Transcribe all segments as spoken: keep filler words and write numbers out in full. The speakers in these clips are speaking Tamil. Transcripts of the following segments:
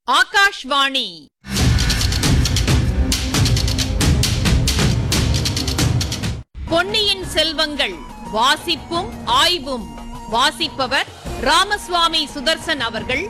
ஆகாஷ்வாணி பொன்னியின் செல்வங்கள் வாசிப்பும் ஆய்வும். வாசிப்பவர் ராமசுவாமி சுதர்சன் அவர்கள்.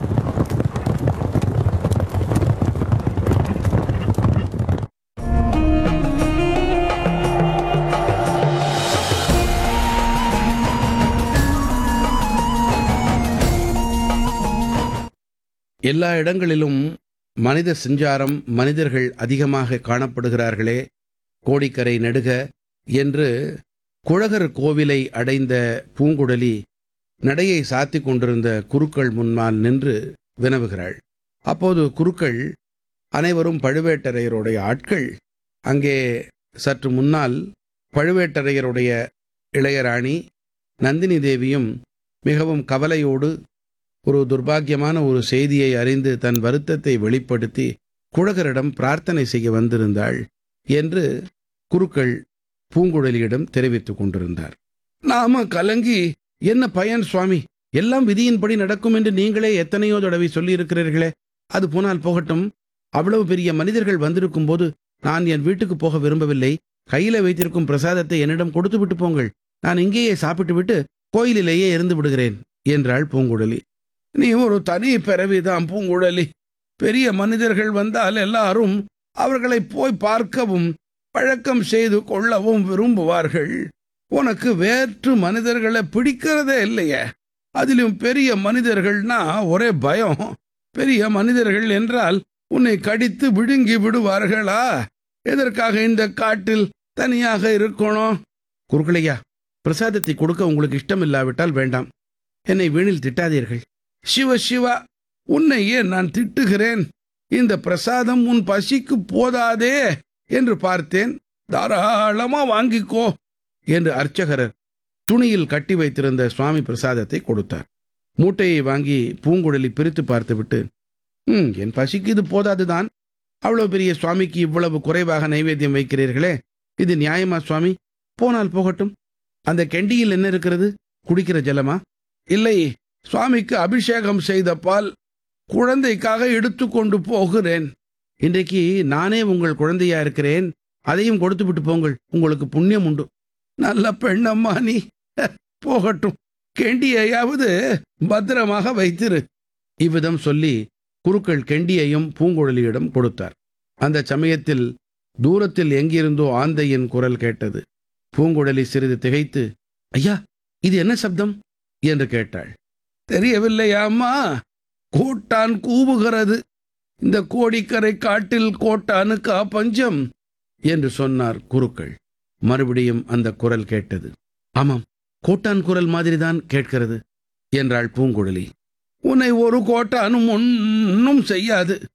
எல்லா இடங்களிலும் மனித சஞ்சாரம், மனிதர்கள் அதிகமாக காணப்படுகிறார்களே, கோடிக்கரை நெடுக என்று குழகர் கோவிலை அடைந்த பூங்குழலி நடையை சாத்திக் கொண்டிருந்த குருக்கள் முன்னால் நின்று வினவுகிறாள். அப்போது குருக்கள் அனைவரும் பழுவேட்டரையருடைய ஆட்கள். அங்கே சற்று முன்னால் பழுவேட்டரையருடைய இளையராணி நந்தினி தேவியும் மிகவும் கவலையோடு ஒரு துர்பாக்கியமான ஒரு செய்தியை அறிந்து தன் வருத்தத்தை வெளிப்படுத்தி குழகரிடம் பிரார்த்தனை செய்ய வந்திருந்தாள் என்று குருக்கள் பூங்குழலியிடம் தெரிவித்துக் கொண்டிருந்தார். நாம கலங்கி என்ன பயன் சுவாமி? எல்லாம் விதியின்படி நடக்கும் என்று நீங்களே எத்தனையோ தடவை சொல்லியிருக்கிறீர்களே. அது போனால் போகட்டும். அவ்வளவு பெரிய மனிதர்கள் வந்திருக்கும் போது நான் என் வீட்டுக்கு போக விரும்பவில்லை. கையில வைத்திருக்கும் பிரசாதத்தை என்னிடம் கொடுத்து விட்டு போங்கள். நான் இங்கேயே சாப்பிட்டு விட்டு கோயிலிலேயே இருந்து விடுகிறேன் என்றாள் பூங்குழலி. நீ ஒரு தனி பிறவிதான் பூங்குழலி. பெரிய மனிதர்கள் வந்தால் எல்லாரும் அவர்களை போய் பார்க்கவும் பழக்கம் செய்து கொள்ளவும் விரும்புவார்கள். உனக்கு வேற்று மனிதர்களை பிடிக்கிறதே இல்லையே. அதிலும் பெரிய மனிதர்கள்னா ஒரே பயம். பெரிய மனிதர்கள் என்றால் உன்னை கடித்து விழுங்கி விடுவார்களா? எதற்காக இந்த காட்டில் தனியாக இருக்கணும்? குருக்களையா, பிரசாதத்தை கொடுக்க உங்களுக்கு இஷ்டம் இல்லாவிட்டால் வேண்டாம். என்னை வீணில் திட்டாதீர்கள். சிவ சிவா, உன்னை ஏன் நான் திட்டுகிறேன்? இந்த பிரசாதம் உன் பசிக்கு போதாதே என்று பார்த்தேன். தாராளமா வாங்கிக்கோ என்று அர்ச்சகர் துணியில் கட்டி வைத்திருந்த சுவாமி பிரசாதத்தை கொடுத்தார். மூட்டையை வாங்கி பூங்குழலி பிரித்து பார்த்துவிட்டு, ம் என் பசிக்கு இது போதாதுதான். அவ்வளவு பெரிய சுவாமிக்கு இவ்வளவு குறைவாக நைவேத்தியம் வைக்கிறீர்களே, இது நியாயமா சுவாமி? போனால் போகட்டும். அந்த கெண்டியில் என்ன இருக்கிறது? குடிக்கிற ஜலமா? இல்லை, சுவாமிக்கு அபிஷேகம் செய்த பால். குழந்தைக்காக எடுத்து கொண்டு போகிறேன். இன்றைக்கு நானே உங்கள் குழந்தையா இருக்கிறேன். அதையும் கொடுத்து விட்டு போங்கள், உங்களுக்கு புண்ணியம் உண்டு. நல்ல பெண்ணம்மா நீ. போகட்டும், கெண்டியையாவது பத்திரமாக வைத்திரு. இவ்விதம் சொல்லி குருக்கள் கெண்டியையும் பூங்குழலியிடம் கொடுத்தார். அந்த சமயத்தில் தூரத்தில் எங்கிருந்தோ ஆந்தையின் குரல் கேட்டது. பூங்குழலி சிறிது திகைத்து, ஐயா, இது என்ன சப்தம் என்று கேட்டாள். தெரியவில்லையாம்மா? கோட்டான் கூவுகிறது. இந்த கோடிக்கரை காட்டில் கோட்டானுக்கா பஞ்சம் என்று சொன்னார் குருக்கள். மறுபடியும் அந்த குரல் கேட்டது. ஆமாம், கோட்டான் குரல் மாதிரிதான் கேட்கிறது என்றாள் பூங்குழலி. உன்னை ஒரு கோட்டானும் ஒன்னும் செய்யாது.